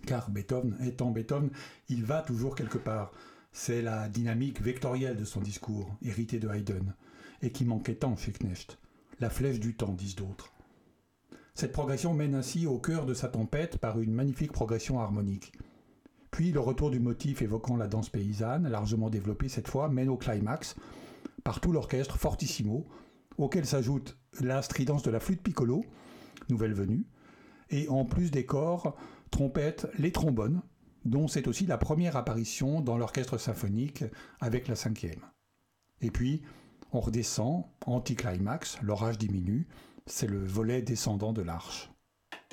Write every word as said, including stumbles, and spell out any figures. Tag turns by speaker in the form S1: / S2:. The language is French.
S1: car Beethoven, étant Beethoven, il va toujours quelque part. C'est la dynamique vectorielle de son discours, hérité de Haydn, et qui manquait tant chez Knecht. La flèche du temps, disent d'autres. Cette progression mène ainsi au cœur de sa tempête par une magnifique progression harmonique. Puis le retour du motif évoquant la danse paysanne, largement développé cette fois, mène au climax, par tout l'orchestre fortissimo, auquel s'ajoute la stridence de la flûte piccolo, nouvelle venue, et en plus des corps, trompettes, les trombones, dont c'est aussi la première apparition dans l'orchestre symphonique avec la cinquième. Et puis, on redescend, anti-climax, l'orage diminue, c'est le volet descendant de l'arche.